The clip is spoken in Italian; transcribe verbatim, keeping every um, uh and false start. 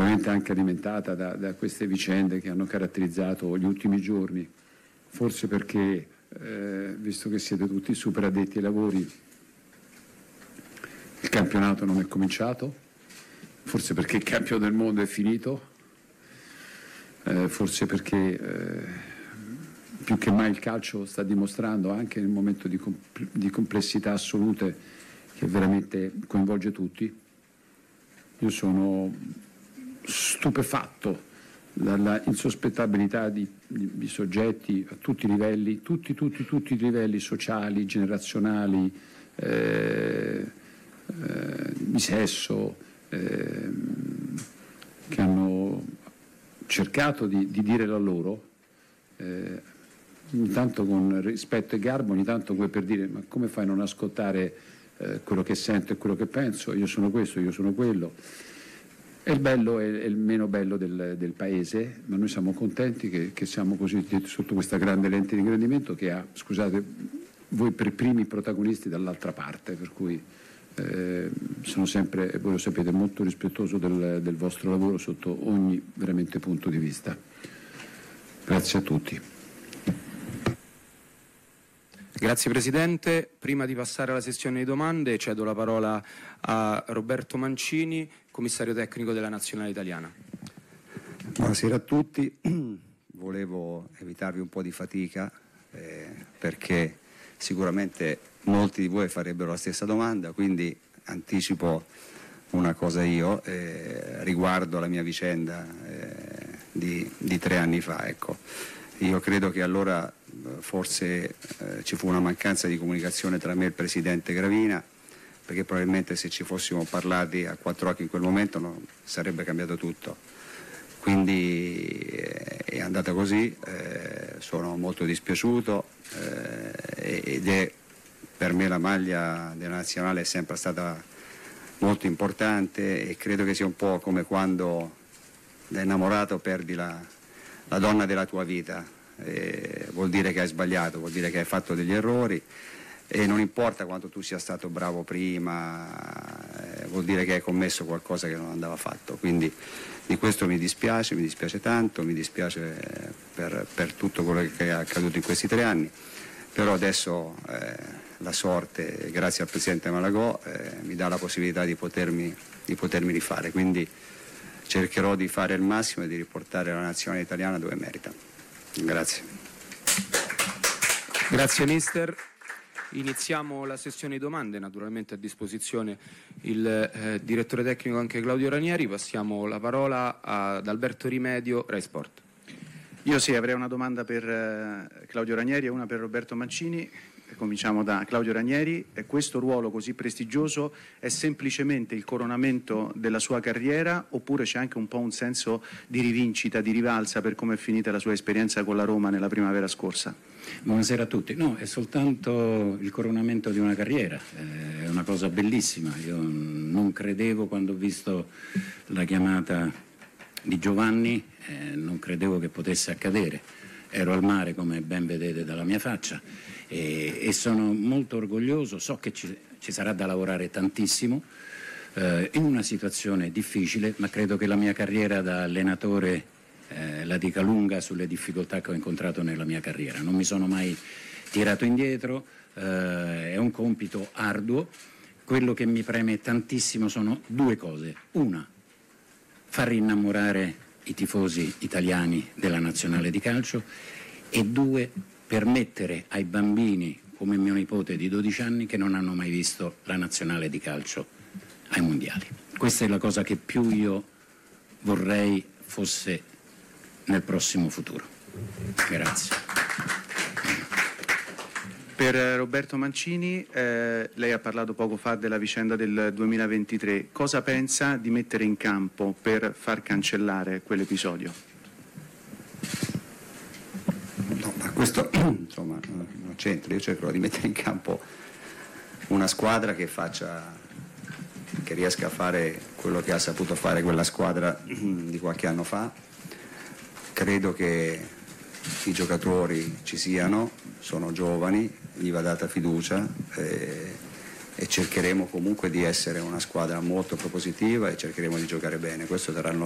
probabilmente anche alimentata da, da queste vicende che hanno caratterizzato gli ultimi giorni, forse perché, eh, visto che siete tutti super addetti ai lavori, il campionato non è cominciato, forse perché il campionato del mondo è finito, eh, forse perché eh, più che mai il calcio sta dimostrando anche nel momento di, comp- di complessità assolute che veramente coinvolge tutti. Io sono stupefatto dalla insospettabilità di, di, di soggetti a tutti i livelli, tutti, tutti, tutti i livelli sociali, generazionali, eh, eh, di sesso, eh, che hanno cercato di, di dire la loro, eh, ogni tanto con rispetto e garbo, ogni tanto come per dire: ma come fai a non ascoltare eh, quello che sento e quello che penso? Io sono questo, io sono quello. E il bello è, è il meno bello del, del paese, ma noi siamo contenti che, che siamo così sotto questa grande lente di ingrandimento che ha, scusate, voi per primi protagonisti dall'altra parte, per cui eh, sono sempre, e voi lo sapete, molto rispettoso del, del vostro lavoro sotto ogni veramente punto di vista. Grazie a tutti. Grazie Presidente. Prima di passare alla sessione di domande cedo la parola a Roberto Mancini, commissario tecnico della Nazionale Italiana. Buonasera a tutti. Volevo evitarvi un po' di fatica eh, perché sicuramente molti di voi farebbero la stessa domanda, quindi anticipo una cosa io eh, riguardo la mia vicenda eh, di, di tre anni fa. Ecco. Io credo che allora forse eh, ci fu una mancanza di comunicazione tra me e il Presidente Gravina, perché probabilmente se ci fossimo parlati a quattro occhi in quel momento non sarebbe cambiato tutto. Quindi eh, è andata così, eh, sono molto dispiaciuto eh, ed è per me la maglia della Nazionale è sempre stata molto importante e credo che sia un po' come quando da innamorato perdi la, la donna della tua vita. Eh, vuol dire che hai sbagliato, vuol dire che hai fatto degli errori e non importa quanto tu sia stato bravo prima, eh, vuol dire che hai commesso qualcosa che non andava fatto, quindi di questo mi dispiace, mi dispiace tanto, mi dispiace per, per tutto quello che è accaduto in questi tre anni, però adesso eh, la sorte, grazie al Presidente Malagò, eh, mi dà la possibilità di potermi, di potermi rifare, quindi cercherò di fare il massimo e di riportare la nazionale italiana dove merita. Grazie. Grazie mister. Iniziamo la sessione di domande, naturalmente a disposizione il eh, direttore tecnico anche Claudio Ranieri. Passiamo la parola ad Alberto Rimedio, Rai Sport. Io sì, avrei una domanda per eh, Claudio Ranieri e una per Roberto Mancini. Cominciamo da Claudio Ranieri. Questo ruolo così prestigioso è semplicemente il coronamento della sua carriera oppure c'è anche un po' un senso di rivincita, di rivalsa per come è finita la sua esperienza con la Roma nella primavera scorsa? Buonasera a tutti. No, è soltanto il coronamento di una carriera, è una cosa bellissima. Io non credevo quando ho visto la chiamata di Giovanni, eh, non credevo che potesse accadere. Ero al mare, come ben vedete dalla mia faccia, e, e sono molto orgoglioso. So che ci, ci sarà da lavorare tantissimo eh, in una situazione difficile, ma credo che la mia carriera da allenatore eh, la dica lunga sulle difficoltà che ho incontrato nella mia carriera. Non mi sono mai tirato indietro, eh, è un compito arduo. Quello che mi preme tantissimo sono due cose. Una, far rinnamorare i tifosi italiani della nazionale di calcio, e due, permettere ai bambini come mio nipote di dodici anni che non hanno mai visto la nazionale di calcio ai mondiali. Questa è la cosa che più io vorrei fosse nel prossimo futuro. Grazie. Per Roberto Mancini, eh, lei ha parlato poco fa della vicenda del duemilaventitré. Cosa pensa di mettere in campo per far cancellare quell'episodio? No, ma questo insomma non c'entra. Io cercherò di mettere in campo una squadra che faccia, che riesca a fare quello che ha saputo fare quella squadra di qualche anno fa. Credo che i giocatori ci siano, sono giovani, gli va data fiducia eh, e cercheremo comunque di essere una squadra molto propositiva e cercheremo di giocare bene. Questo sarà il